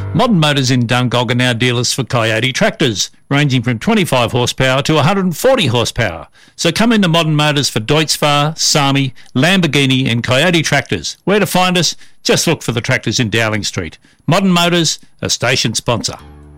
Modern Motors in Dungog are now dealers for Coyote tractors, ranging from 25 horsepower to 140 horsepower. So come into Modern Motors for Deutz-Fahr, Sami, Lamborghini and Coyote tractors. Where to find us? Just look for the tractors in Dowling Street. Modern Motors, a station sponsor.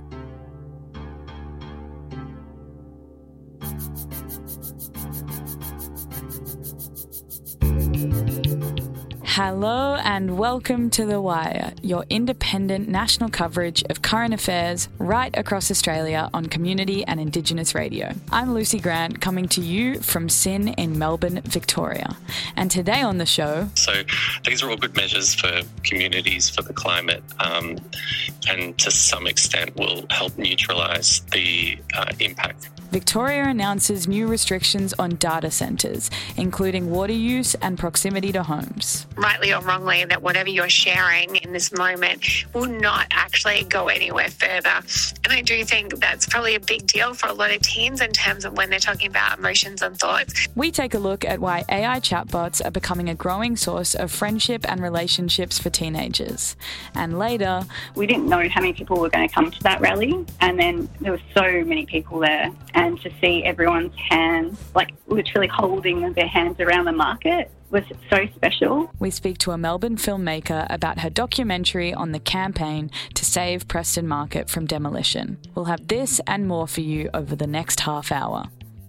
Hello and welcome to The Wire, your independent national coverage of current affairs right across Australia on community and Indigenous radio. I'm Lucy Grant, coming to you from SYN in Melbourne, Victoria. And today on the show... So these are all good measures for communities, for the climate, and to some extent will help neutralise the impact. Victoria announces new restrictions on data centres, including water use and proximity to homes. Rightly or wrongly, that whatever you're sharing in this moment will not actually go anywhere further. And I do think that's probably a big deal for a lot of teens in terms of when they're talking about emotions and thoughts. We take a look at why AI chatbots are becoming a growing source of friendship and relationships for teenagers. And later... We didn't know how many people were going to come to that rally, and then there were so many people there. And to see everyone's hands, like literally holding their hands around the market, was so special. We speak to a Melbourne filmmaker about her documentary on the campaign to save Preston Market from demolition. We'll have this and more for you over the next half hour.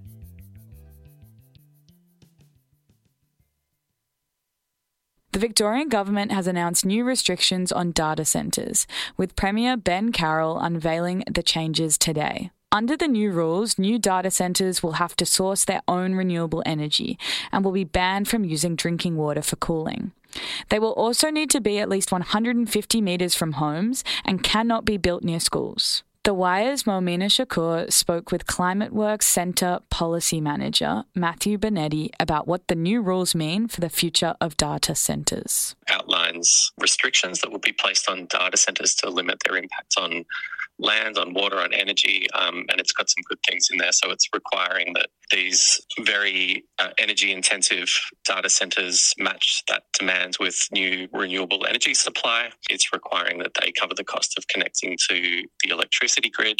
The Victorian Government has announced new restrictions on data centres, with Premier Ben Carroll unveiling the changes today. Under the new rules, new data centres will have to source their own renewable energy and will be banned from using drinking water for cooling. They will also need to be at least 150 metres from homes and cannot be built near schools. The Wire's Momina Shakur spoke with ClimateWorks Centre Policy Manager Matthew Bonetti about what the new rules mean for the future of data centres. Outlines restrictions that will be placed on data centres to limit their impact on land, on water, on energy, and it's got some good things in there. So it's requiring that these very energy-intensive data centres match that demand with new renewable energy supply. It's requiring that they cover the cost of connecting to the electricity grid.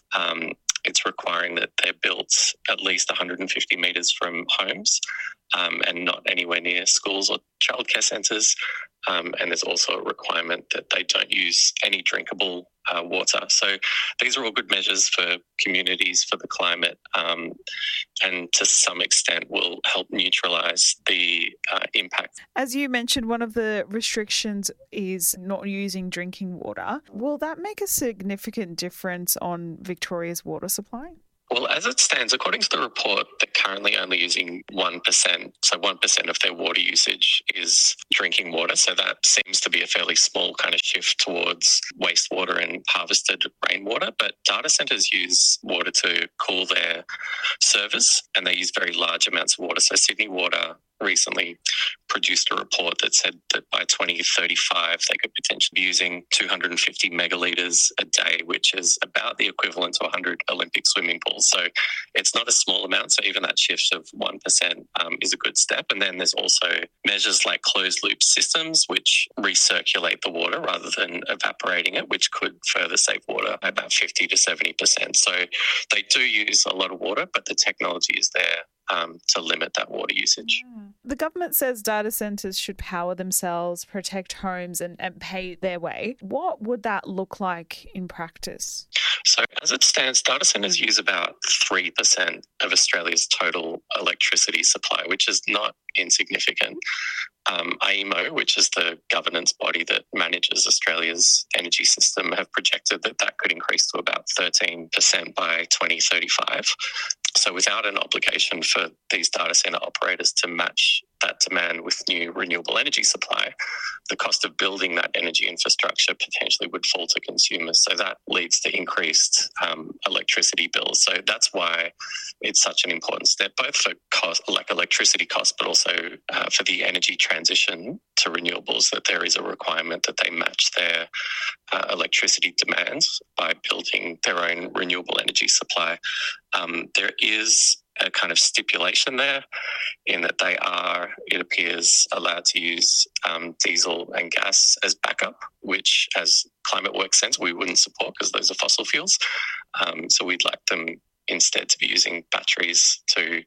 It's requiring that they're built at least 150 metres from homes and not anywhere near schools or childcare centres. And there's also a requirement that they don't use any drinkable water. So these are all good measures for communities, for the climate, and to some extent will help neutralise the impact. As you mentioned, one of the restrictions is not using drinking water. Will that make a significant difference on Victoria's water supply? Well, as it stands, according to the report, they're currently only using 1%. So 1% of their water usage is drinking water. So that seems to be a fairly small kind of shift towards wastewater and harvested rainwater. But data centres use water to cool their servers, and they use very large amounts of water. So Sydney Water recently produced a report that said that by 2035 they could potentially be using 250 megalitres a day, which is about the equivalent to 100 Olympic swimming pools. So it's not a small amount. So even that shift of 1% is a good step. And then there's also measures like closed loop systems, which recirculate the water rather than evaporating it, which could further save water by about 50 to 70%. So they do use a lot of water, but the technology is there to limit that water usage. The government says data centres should power themselves, protect homes and pay their way. What would that look like in practice? So as it stands, data centres use about 3% of Australia's total electricity supply, which is not insignificant. AEMO, which is the governance body that manages Australia's energy system, have projected that that could increase to about 13% by 2035. So without an obligation for these data centre operators to match that demand with new renewable energy supply, the cost of building that energy infrastructure potentially would fall to consumers. So that leads to increased electricity bills. So that's why it's such an important step, both for cost, like electricity costs, but also for the energy transition to renewables, that there is a requirement that they match their electricity demands by building their own renewable energy supply. There is a kind of stipulation there in that they are, it appears, allowed to use diesel and gas as backup, which, as Climate Works Centre we wouldn't support because those are fossil fuels. So we'd like them instead to be using batteries to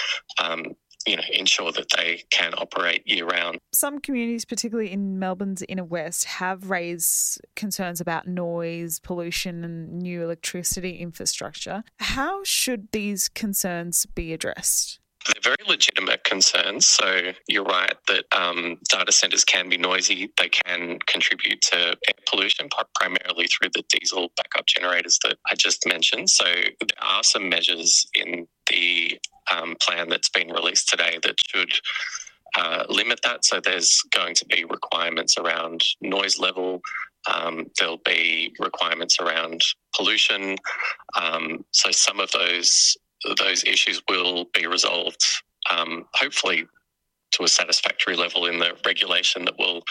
ensure that they can operate year-round. Some communities, particularly in Melbourne's inner west, have raised concerns about noise, pollution and new electricity infrastructure. How should these concerns be addressed? They're very legitimate concerns. So you're right that data centres can be noisy. They can contribute to air pollution, primarily through the diesel backup generators that I just mentioned. So there are some measures in the plan that's been released today that should limit that. So there's going to be requirements around noise level. There'll be requirements around pollution. So some of those issues will be resolved, hopefully to a satisfactory level in the regulation that will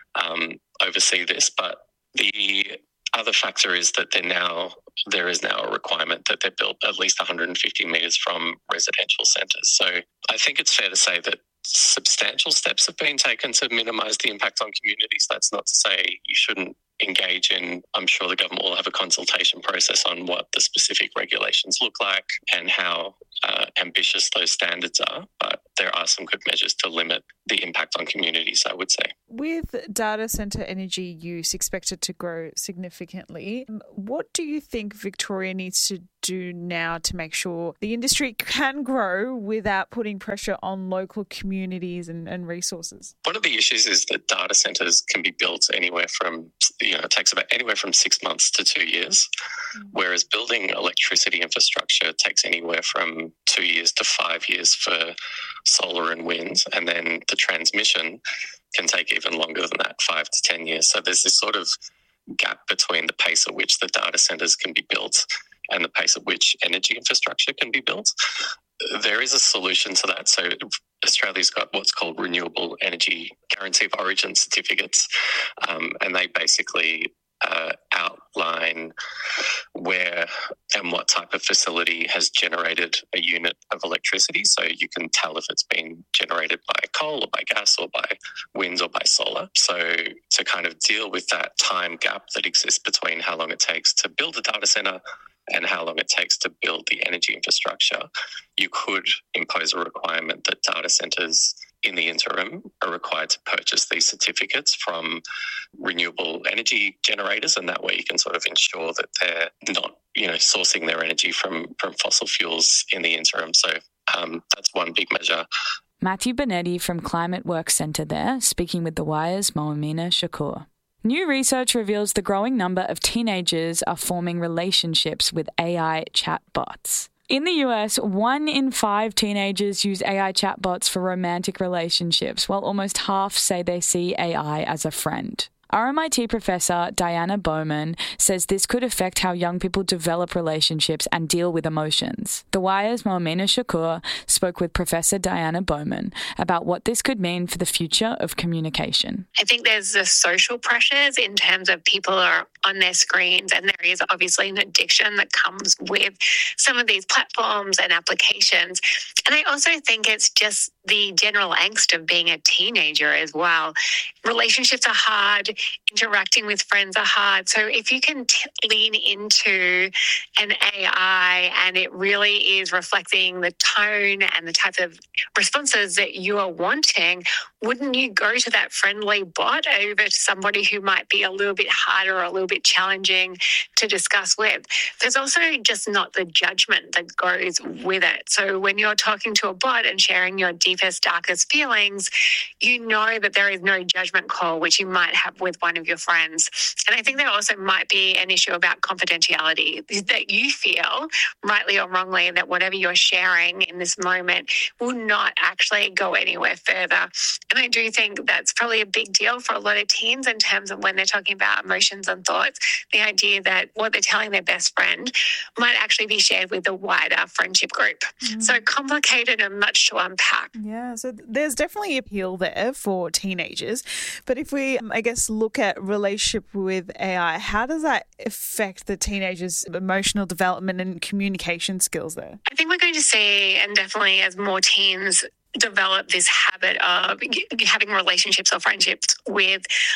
oversee this. But the other factor is that there is now a requirement that they're built at least 150 metres from residential centres. So I think it's fair to say that substantial steps have been taken to minimise the impact on communities. That's not to say you shouldn't engage in, I'm sure the government will have a consultation process on what the specific regulations look like and how ambitious those standards are. But there are some good measures to limit the impact on communities, I would say. With data centre energy use expected to grow significantly, what do you think Victoria needs to do now to make sure the industry can grow without putting pressure on local communities and resources? One of the issues is that data centres can be built anywhere from, it takes about anywhere from 6 months to 2 years, whereas building electricity infrastructure takes anywhere from 2 years to 5 years for solar and wind, and then the transmission can take even longer than that, 5 to 10 years. So there's this sort of gap between the pace at which the data centres can be built and the pace at which energy infrastructure can be built. There is a solution to that. So Australia's got what's called Renewable Energy Guarantee of Origin certificates, and they basically outline where and what type of facility has generated a unit of electricity. So you can tell if it's been generated by coal or by gas or by wind or by solar. So to kind of deal with that time gap that exists between how long it takes to build a data centre and how long it takes to build the energy infrastructure, you could impose a requirement that data centres in the interim are required to purchase these certificates from renewable energy generators, and that way you can sort of ensure that they're not, sourcing their energy from fossil fuels in the interim. So that's one big measure. Matthew Bonetti from Climate Works Centre there, speaking with The Wire's Moamina Shakur. New research reveals the growing number of teenagers are forming relationships with AI chatbots. In the US, 1 in 5 teenagers use AI chatbots for romantic relationships, while almost half say they see AI as a friend. RMIT professor Diana Bowman says this could affect how young people develop relationships and deal with emotions. The Wire's Moamina Shakur spoke with Professor Diana Bowman about what this could mean for the future of communication. I think there's the social pressures in terms of people are on their screens, and there is obviously an addiction that comes with some of these platforms and applications. And I also think it's just the general angst of being a teenager as well. Relationships are hard. Interacting with friends are hard. So if you can lean into an AI and it really is reflecting the tone and the type of responses that you are wanting, wouldn't you go to that friendly bot over to somebody who might be a little bit harder or a little bit challenging to discuss with? There's also just not the judgment that goes with it. So when you're talking to a bot and sharing your deepest, darkest feelings, you know that there is no judgment call, which you might have with one of your friends. And I think there also might be an issue about confidentiality, that you feel, rightly or wrongly, that whatever you're sharing in this moment will not actually go anywhere further. And I do think that's probably a big deal for a lot of teens in terms of when they're talking about emotions and thoughts, the idea that what they're telling their best friend might actually be shared with a wider friendship group. So complicated and much to unpack. Yeah, so there's definitely appeal there for teenagers. But if we, look at relationship with AI, how does that affect the teenagers' emotional development and communication skills there? I think we're going to see, and definitely as more teens develop this habit of having relationships or friendships with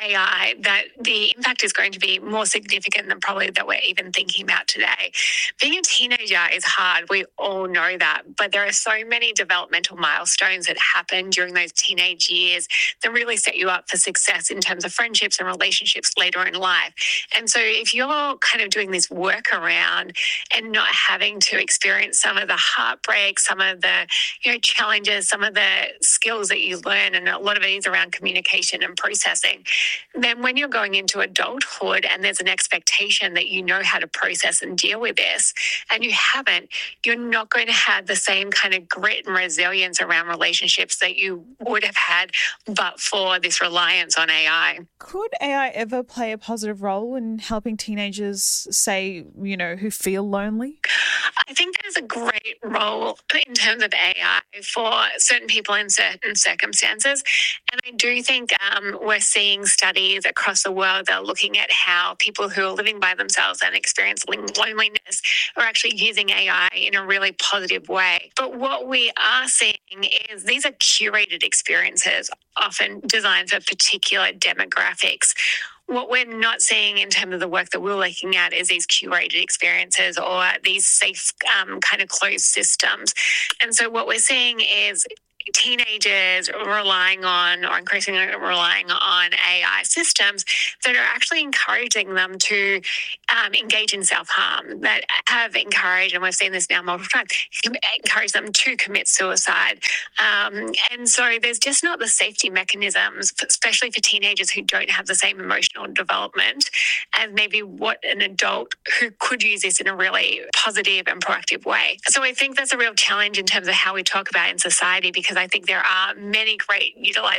AI, that the impact is going to be more significant than probably that we're even thinking about today. Being a teenager is hard. We all know that. But there are so many developmental milestones that happen during those teenage years that really set you up for success in terms of friendships and relationships later in life. And so if you're kind of doing this work around and not having to experience some of the heartbreak, some of the challenges, some of the skills that you learn, and a lot of it is around communication and processing, then when you're going into adulthood and there's an expectation that you know how to process and deal with this, and you haven't, you're not going to have the same kind of grit and resilience around relationships that you would have had but for this reliance on AI. Could AI ever play a positive role in helping teenagers, say, who feel lonely? I think there's a great role in terms of AI for certain people in certain circumstances. And I do think we're seeing studies across the world that are looking at how people who are living by themselves and experiencing loneliness are actually using AI in a really positive way. But what we are seeing is these are curated experiences, often designed for particular demographics. What we're not seeing in terms of the work that we're looking at is these curated experiences or these safe kind of closed systems. And so what we're seeing is teenagers relying on or increasingly relying on AI systems that are actually encouraging them to engage in self-harm, that have encouraged, and we've seen this now multiple times, encourage them to commit suicide. And so there's just not the safety mechanisms, especially for teenagers who don't have the same emotional development as maybe what an adult who could use this in a really positive and proactive way. So I think that's a real challenge in terms of how we talk about it in society, because I think there are many great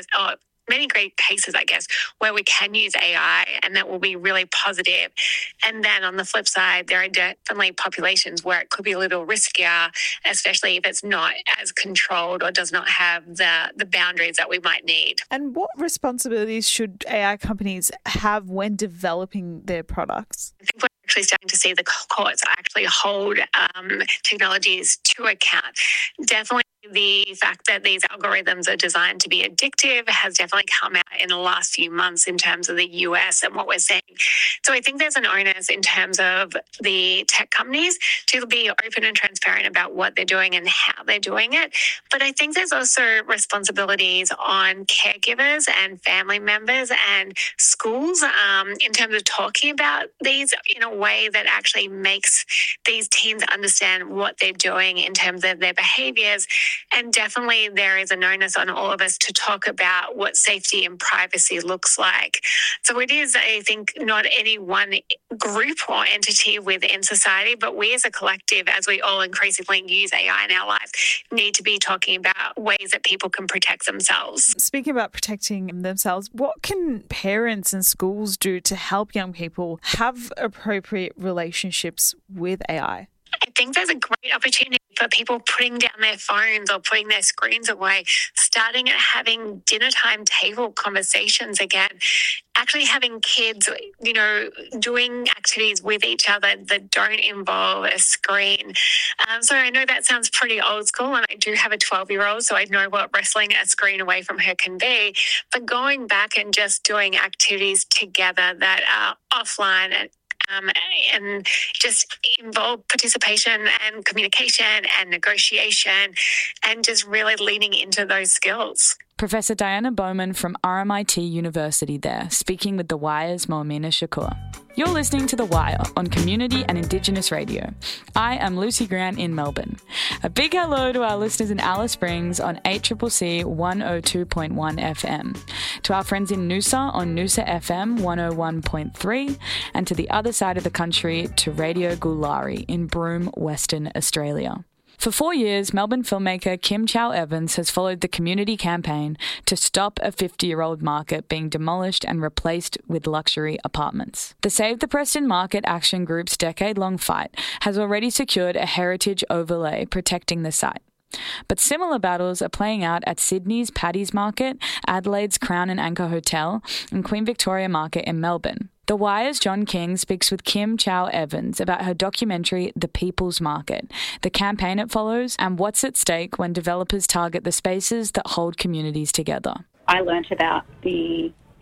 cases, I guess, where we can use AI and that will be really positive. And then on the flip side, there are definitely populations where it could be a little riskier, especially if it's not as controlled or does not have the boundaries that we might need. And what responsibilities should AI companies have when developing their products? I think we're actually starting to see the courts actually hold technologies to account. Definitely the fact that these algorithms are designed to be addictive has definitely come out in the last few months in terms of the US and what we're seeing. So I think there's an onus in terms of the tech companies to be open and transparent about what they're doing and how they're doing it. But I think there's also responsibilities on caregivers and family members and schools in terms of talking about these in a way that actually makes these teens understand what they're doing in terms of their behaviors. And definitely there is an onus on all of us to talk about what safety and privacy looks like. So it is, I think, not any one group or entity within society, but we as a collective, as we all increasingly use AI in our lives, need to be talking about ways that people can protect themselves. Speaking about protecting themselves, what can parents and schools do to help young people have appropriate relationships with AI? I think there's a great opportunity for people putting down their phones or putting their screens away, starting at having dinner time table conversations again, actually having kids, doing activities with each other that don't involve a screen. So I know that sounds pretty old school, and I do have a 12-year-old, so I know what wrestling a screen away from her can be. But going back and just doing activities together that are offline and just involve participation and communication and negotiation and just really leaning into those skills. Professor Diana Bowman from RMIT University there, speaking with The Wire's Moamina Shakur. You're listening to The Wire on Community and Indigenous Radio. I am Lucy Grant in Melbourne. A big hello to our listeners in Alice Springs on 8CCC 102.1 FM, to our friends in Noosa on Noosa FM 101.3, and to the other side of the country to Radio Gulari in Broome, Western Australia. For 4 years, Melbourne filmmaker Kim Chow Evans has followed the community campaign to stop a 50-year-old market being demolished and replaced with luxury apartments. The Save the Preston Market Action Group's decade-long fight has already secured a heritage overlay protecting the site. But similar battles are playing out at Sydney's Paddy's Market, Adelaide's Crown and Anchor Hotel, and Queen Victoria Market in Melbourne. The Wire's John King speaks with Kim Chow Evans about her documentary The People's Market, the campaign it follows, and what's at stake when developers target the spaces that hold communities together. I learnt about the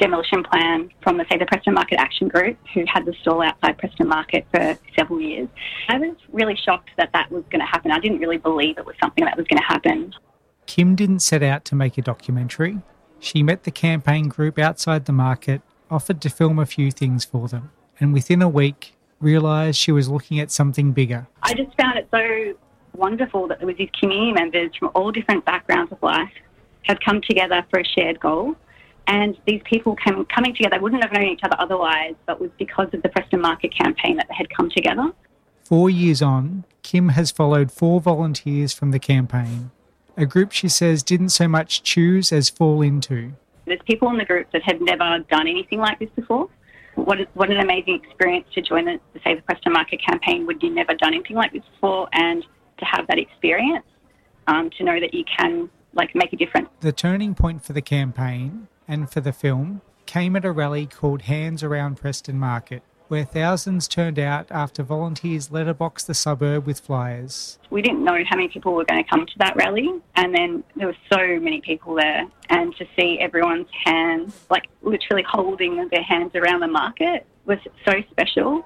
demolition plan from the Preston Market Action Group, who had the stall outside Preston Market for several years. I was really shocked that was going to happen. I didn't really believe it was something that was going to happen. Kim didn't set out to make a documentary. She met the campaign group outside the market, offered to film a few things for them, and within a week realised she was looking at something bigger. I just found it so wonderful that there was these community members from all different backgrounds of life had come together for a shared goal. And these people coming together wouldn't have known each other otherwise, but was because of the Preston Market campaign that they had come together. 4 years on, Kim has followed 4 volunteers from the campaign, a group she says didn't so much choose as fall into. There's people in the group that have never done anything like this before. What an amazing experience to join the Save the Preston Market campaign when you've never done anything like this before, and to have that experience, to know that you can make a difference. The turning point for the campaign and for the film came at a rally called Hands Around Preston Market, where thousands turned out after volunteers letterboxed the suburb with flyers. We didn't know how many people were going to come to that rally, and then there were so many people there, and to see everyone's hands, literally holding their hands around the market, was so special.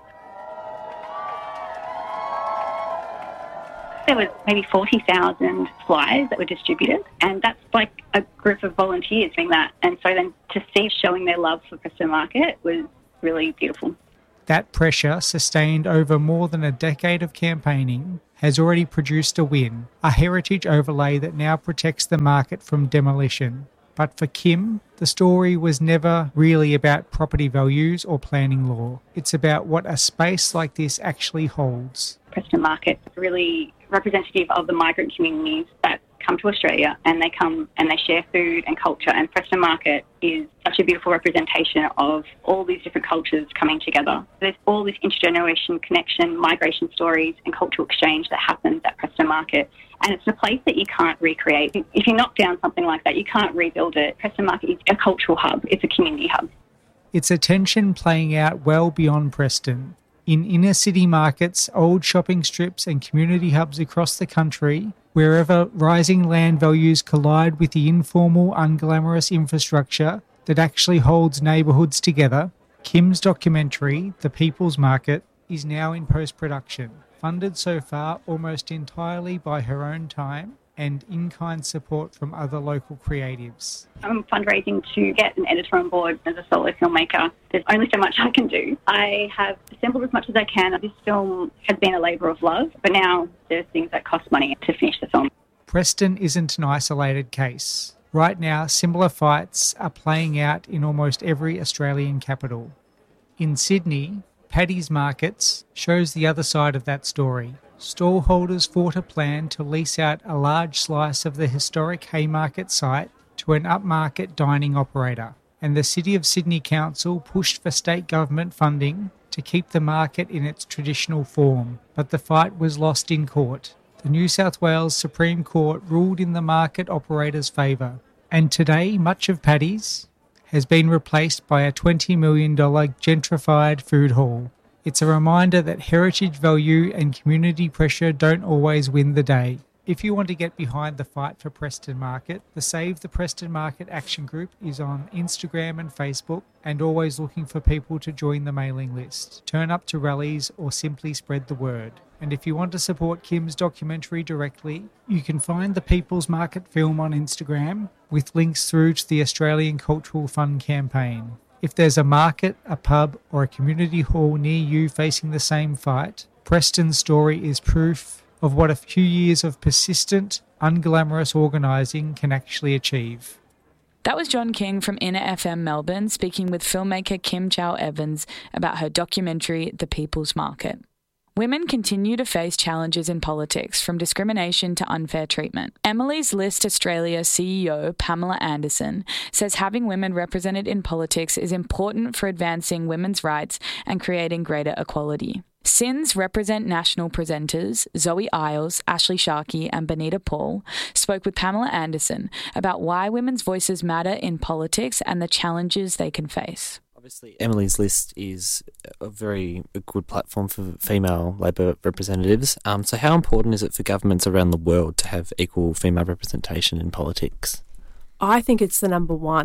There was maybe 40,000 flyers that were distributed, and that's a group of volunteers doing that. And so then to see showing their love for Preston Market was really beautiful. That pressure, sustained over more than a decade of campaigning, has already produced a win, a heritage overlay that now protects the market from demolition. But for Kim, the story was never really about property values or planning law. It's about what a space like this actually holds. Preston Market is really representative of the migrant communities that come to Australia, and they come and they share food and culture, and Preston Market is such a beautiful representation of all these different cultures coming together. There's all this intergeneration connection, migration stories and cultural exchange that happens at Preston Market, and it's a place that you can't recreate. If you knock down something like that, you can't rebuild it. Preston Market is a cultural hub, it's a community hub. It's a tension playing out well beyond Preston. In inner city markets, old shopping strips and community hubs across the country, wherever rising land values collide with the informal, unglamorous infrastructure that actually holds neighbourhoods together, Kim's documentary, The People's Market, is now in post-production, funded so far almost entirely by her own time and in-kind support from other local creatives. I'm fundraising to get an editor on board as a solo filmmaker. There's only so much I can do. I have assembled as much as I can. This film has been a labour of love, but now there's things that cost money to finish the film. Preston isn't an isolated case. Right now, similar fights are playing out in almost every Australian capital. In Sydney, Paddy's Markets shows the other side of that story. Stallholders fought a plan to lease out a large slice of the historic Haymarket site to an upmarket dining operator, and the City of Sydney Council pushed for state government funding to keep the market in its traditional form, but the fight was lost in court. The New South Wales Supreme Court ruled in the market operator's favour, and today much of Paddy's has been replaced by a $20 million gentrified food hall. It's a reminder that heritage value and community pressure don't always win the day. If you want to get behind the fight for Preston Market, the Save the Preston Market Action Group is on Instagram and Facebook, and always looking for people to join the mailing list, turn up to rallies, or simply spread the word. And if you want to support Kim's documentary directly, you can find the People's Market film on Instagram with links through to the Australian Cultural Fund campaign. If there's a market, a pub, or a community hall near you facing the same fight, Preston's story is proof of what a few years of persistent, unglamorous organising can actually achieve. That was John King from Inner FM Melbourne speaking with filmmaker Kim Chow Evans about her documentary The People's Market. Women continue to face challenges in politics, from discrimination to unfair treatment. Emily's List Australia CEO Pamela Anderson says having women represented in politics is important for advancing women's rights and creating greater equality. SYN's Represent National presenters Zoe Isles, Ashley Sharkey and Benita Paul spoke with Pamela Anderson about why women's voices matter in politics and the challenges they can face. Obviously, Emily's List is a good platform for female Labor representatives. So how important is it for governments around the world to have equal female representation in politics? I think it's the number one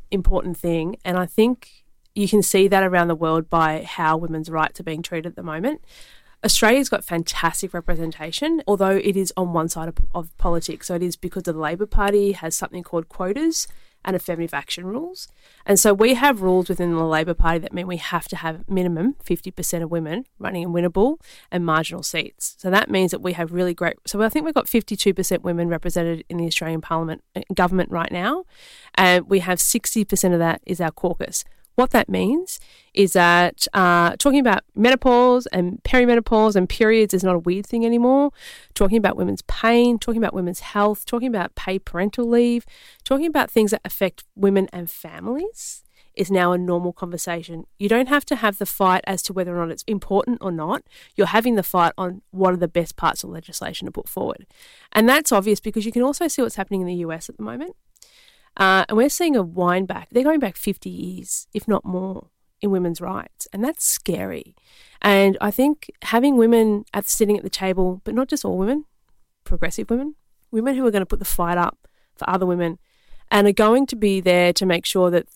important thing. And I think you can see that around the world by how women's rights are being treated at the moment. Australia's got fantastic representation, although it is on one side of politics. So it is because the Labor Party has something called quotas and affirmative action rules. And so we have rules within the Labor Party that mean we have to have minimum 50% of women running in winnable and marginal seats. So that means that we have really great... So I think we've got 52% women represented in the Australian Parliament government right now, and we have 60% of that is our caucus. What that means is that talking about menopause and perimenopause and periods is not a weird thing anymore. Talking about women's pain, talking about women's health, talking about paid parental leave, talking about things that affect women and families is now a normal conversation. You don't have to have the fight as to whether or not it's important or not. You're having the fight on what are the best parts of legislation to put forward. And that's obvious because you can also see what's happening in the US at the moment. And we're seeing a wind back. They're going back 50 years, if not more, in women's rights. And that's scary. And I think having women sitting at the table, but not just all women, progressive women, women who are going to put the fight up for other women and are going to be there to make sure that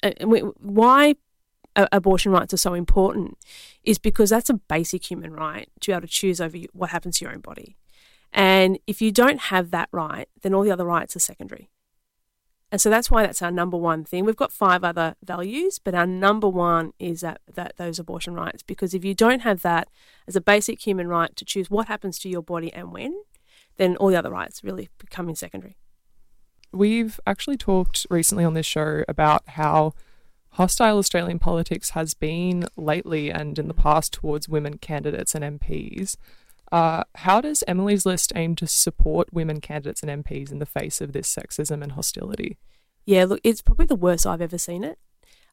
why abortion rights are so important is because that's a basic human right to be able to choose over what happens to your own body. And if you don't have that right, then all the other rights are secondary. And so that's why that's our number one thing. We've got 5 other values, but our number one is that those abortion rights. Because if you don't have that as a basic human right to choose what happens to your body and when, then all the other rights really become secondary. We've actually talked recently on this show about how hostile Australian politics has been lately and in the past towards women candidates and MPs. How does Emily's List aim to support women candidates and MPs in the face of this sexism and hostility? Yeah, look, it's probably the worst I've ever seen it.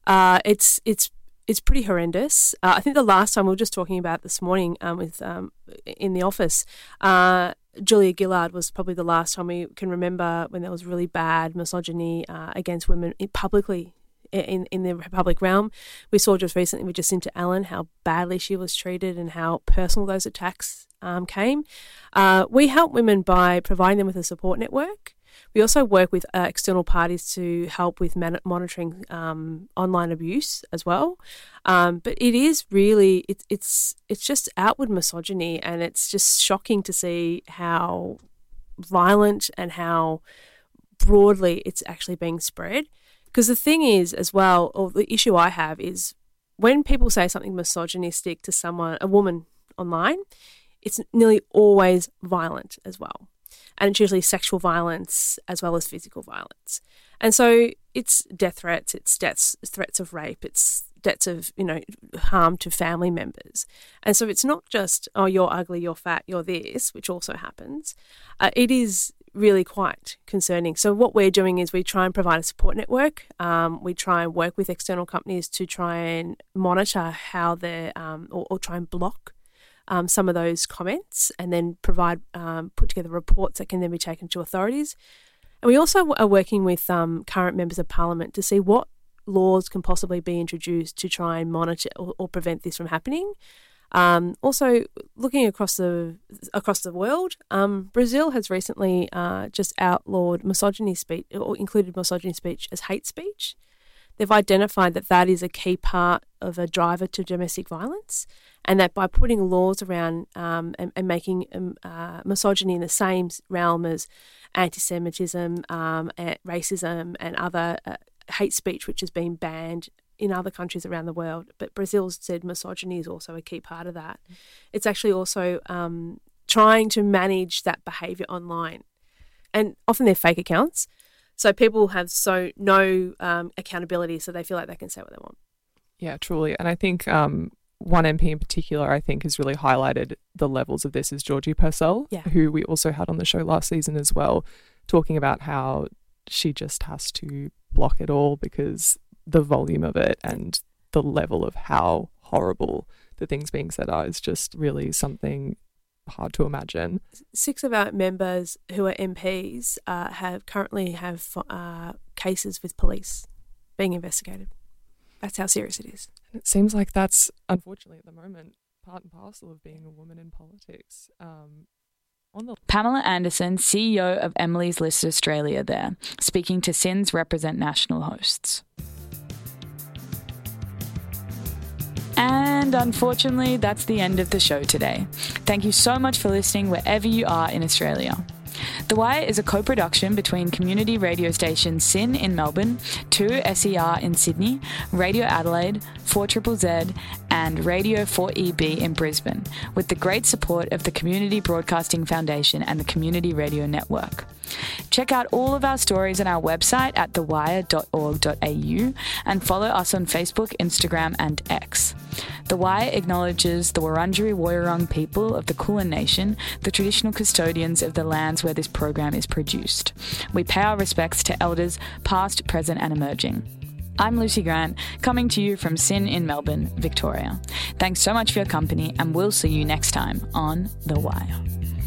It's pretty horrendous. I think the last time we were just talking about this morning in the office, Julia Gillard was probably the last time we can remember when there was really bad misogyny against women publicly in the public realm. We saw just recently with Jacinta Allen how badly she was treated and how personal those attacks came. We help women by providing them with a support network. We also work with external parties to help with monitoring online abuse as well. But it is really, it's just outward misogyny, and it's just shocking to see how violent and how broadly it's actually being spread. Because the thing is as well, or the issue I have is when people say something misogynistic to someone, a woman online, it's nearly always violent as well. And it's usually sexual violence as well as physical violence. And so it's death threats, it's threats of rape, it's threats of, harm to family members. And so it's not just, oh, you're ugly, you're fat, you're this, which also happens. It is really quite concerning. So what we're doing is we try and provide a support network. We try and work with external companies to try and monitor how they're, or try and block some of those comments, and then put together reports that can then be taken to authorities. And we also are working with current members of parliament to see what laws can possibly be introduced to try and monitor or prevent this from happening. Also, looking across the world, Brazil has recently just outlawed misogyny speech, or included misogyny speech as hate speech. They've identified that that is a key part of a driver to domestic violence, and that by putting laws around and making misogyny in the same realm as anti-Semitism, racism, and other hate speech, which has been banned in other countries around the world, but Brazil's said misogyny is also a key part of that. It's actually also trying to manage that behaviour online, and often they're fake accounts. So people have no accountability, so they feel like they can say what they want. Yeah, truly. And I think one MP in particular, I think, has really highlighted the levels of this is Georgie Purcell, who we also had on the show last season as well, talking about how she just has to block it all because the volume of it and the level of how horrible the things being said are is just really something hard to imagine. 6 of our members who are MPs currently have cases with police being investigated. That's how serious it is. And it seems like that's, unfortunately at the moment, part and parcel of being a woman in politics. Pamela Anderson, CEO of Emily's List Australia there, speaking to SYN's Represent National hosts. And unfortunately, that's the end of the show today. Thank you so much for listening wherever you are in Australia. The Wire is a co-production between community radio station SYN in Melbourne, 2SER in Sydney, Radio Adelaide, 4ZZZ and Radio 4EB in Brisbane, with the great support of the Community Broadcasting Foundation and the Community Radio Network. Check out all of our stories on our website at thewire.org.au and follow us on Facebook, Instagram and X. The Wire acknowledges the Wurundjeri Woiwurrung people of the Kulin Nation, the traditional custodians of the lands where this program is produced. We pay our respects to elders past, present and emerging. I'm Lucy Grant, coming to you from SYN in Melbourne, Victoria. Thanks so much for your company and we'll see you next time on The Wire.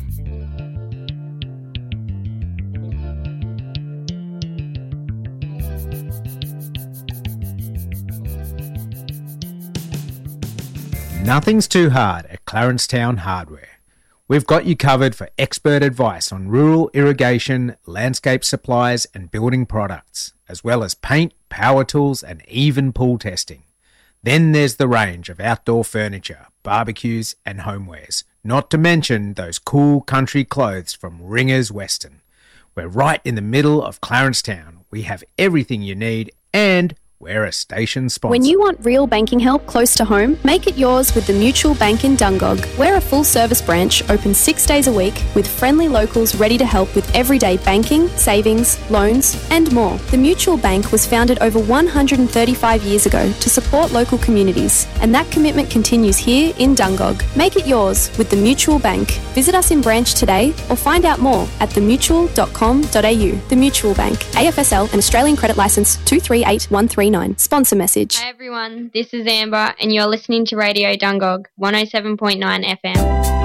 Nothing's too hard at Clarence Town Hardware. We've got you covered for expert advice on rural irrigation, landscape supplies and building products, as well as paint, power tools and even pool testing. Then there's the range of outdoor furniture, barbecues and homewares, not to mention those cool country clothes from Ringers Western. We're right in the middle of Clarence Town. We have everything you need and we're a station sponsor. When you want real banking help close to home, make it yours with the Mutual Bank in Dungog. We're a full-service branch, open 6 days a week, with friendly locals ready to help with everyday banking, savings, loans and more. The Mutual Bank was founded over 135 years ago to support local communities, and that commitment continues here in Dungog. Make it yours with the Mutual Bank. Visit us in branch today or find out more at themutual.com.au. The Mutual Bank, AFSL and Australian Credit Licence 238139. Sponsor message. Hi everyone, this is Amber and you're listening to Radio Dungog 107.9 FM.